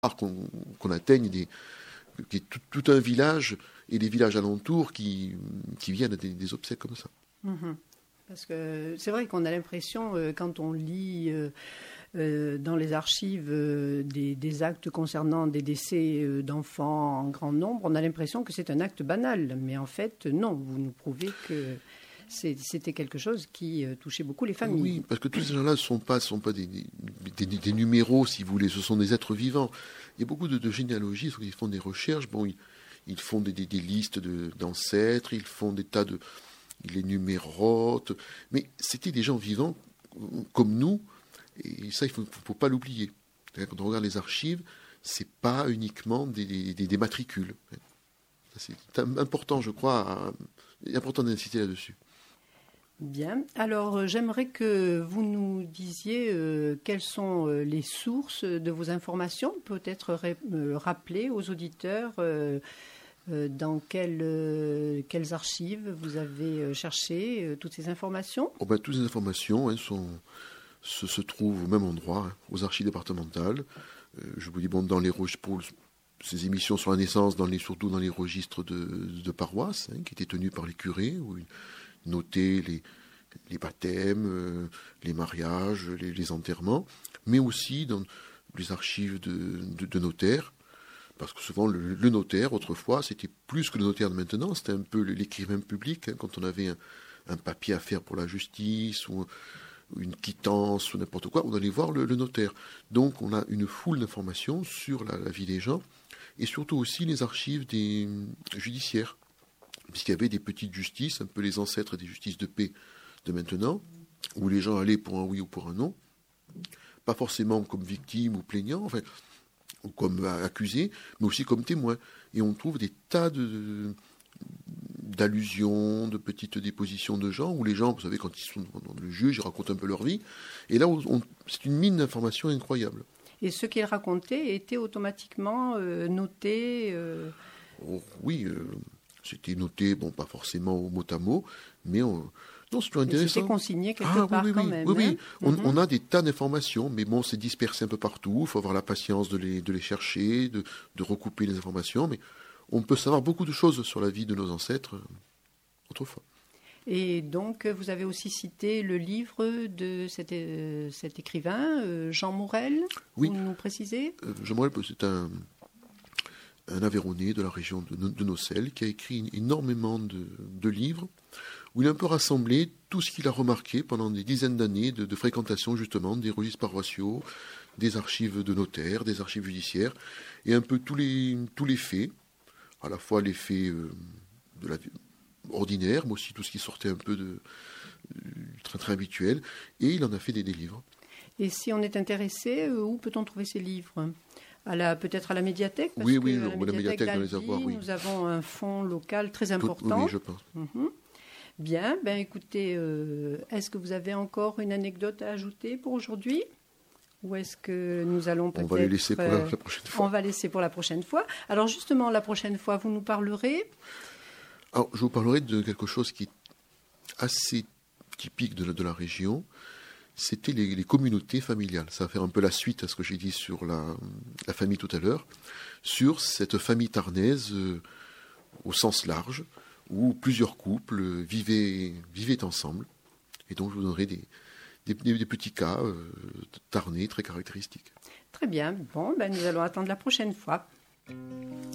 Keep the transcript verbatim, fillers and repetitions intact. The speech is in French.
qu'on, qu'on atteigne des, qu'il y ait tout, tout un village et des villages alentours qui, qui viennent à des, des obsèques comme ça. Mmh. Parce que c'est vrai qu'on a l'impression, euh, quand on lit euh, euh, dans les archives euh, des, des actes concernant des décès euh, d'enfants en grand nombre, on a l'impression que c'est un acte banal. Mais en fait, non, vous nous prouvez que c'est, c'était quelque chose qui euh, touchait beaucoup les familles. Oui, parce que tous ces gens-là ne sont pas, sont pas des, des, des, des numéros, si vous voulez, ce sont des êtres vivants. Il y a beaucoup de, de généalogistes qui font des recherches, bon, ils, ils font des, des, des listes de, d'ancêtres, ils font des tas de... Ils les numérotent, mais c'était des gens vivants comme nous, et ça, il ne faut, faut pas l'oublier. Quand on regarde les archives, ce n'est pas uniquement des, des, des matricules. C'est important, je crois, à, important d'insister là-dessus. Bien. Alors, euh, j'aimerais que vous nous disiez euh, quelles sont euh, les sources de vos informations, peut-être ré- euh, rappeler aux auditeurs euh, euh, dans quelles, euh, quelles archives vous avez euh, cherché euh, toutes ces informations. Oh ben, toutes ces informations hein, sont, se, se trouvent au même endroit, hein, aux archives départementales. Euh, je vous dis, bon, dans les pour ces émissions sur la naissance, dans les, surtout dans les registres de, de paroisse, hein, qui étaient tenus par les curés, où ils notaient les, les baptêmes, euh, les mariages, les, les enterrements, mais aussi dans les archives de, de, de notaires, parce que souvent le, le notaire, autrefois, c'était plus que le notaire de maintenant, c'était un peu l'écrivain public, hein, quand on avait un, un papier à faire pour la justice, ou une quittance, ou n'importe quoi, on allait voir le, le notaire. Donc on a une foule d'informations sur la, la vie des gens, et surtout aussi les archives des judiciaires, puisqu'il y avait des petites justices, un peu les ancêtres des justices de paix de maintenant, où les gens allaient pour un oui ou pour un non, pas forcément comme victimes ou plaignants, enfin, ou comme accusés, mais aussi comme témoins. Et on trouve des tas de, d'allusions, de petites dépositions de gens, où les gens, vous savez, quand ils sont devant le juge, ils racontent un peu leur vie, et là, on, c'est une mine d'informations incroyable. Et ce qu'ils racontaient était automatiquement euh, noté euh... oh, Oui, euh, c'était noté, bon, pas forcément au mot à mot, mais on, non, c'est toujours intéressant. C'était consigné quelque ah, part oui, oui, quand oui, même. Oui, oui. Hein on, mm-hmm. on a des tas d'informations, mais bon, c'est dispersé un peu partout. Il faut avoir la patience de les, de les chercher, de, de recouper les informations. Mais on peut savoir beaucoup de choses sur la vie de nos ancêtres euh, autrefois. Et donc, vous avez aussi cité le livre de cet, euh, cet écrivain, euh, Jean Morel. Oui. Vous nous précisez euh, Jean Morel, c'est un, un Aveyronais de la région de, de Nocelles qui a écrit énormément de, de livres, où il a un peu rassemblé tout ce qu'il a remarqué pendant des dizaines d'années de, de fréquentation justement des registres paroissiaux, des archives de notaires, des archives judiciaires, et un peu tous les, tous les faits, à la fois les faits euh, de la vie ordinaire, mais aussi tout ce qui sortait un peu de, du train-train habituel, et il en a fait des, des livres. Et si on est intéressé, euh, où peut-on trouver ces livres ? À la, peut-être à la médiathèque, parce oui, que oui, à la la médiathèque doit les avoir, oui. Nous avons un fonds local très important. Tout, oui, je pense. Mm-hmm. Bien, ben écoutez, euh, est-ce que vous avez encore une anecdote à ajouter pour aujourd'hui ? Ou est-ce que nous allons peut-être... On va les laisser pour la, la prochaine fois. On va laisser pour la prochaine fois. Alors justement, la prochaine fois, vous nous parlerez... Alors, je vous parlerai de quelque chose qui est assez typique de la, de la région. C'était les, les communautés familiales. Ça va faire un peu la suite à ce que j'ai dit sur la, la famille tout à l'heure, sur cette famille tarnaise euh, au sens large, où plusieurs couples vivaient, vivaient ensemble. Et donc, je vous donnerai des, des, des petits cas euh, tarnais très caractéristiques. Très bien. Bon, ben, nous allons attendre la prochaine fois.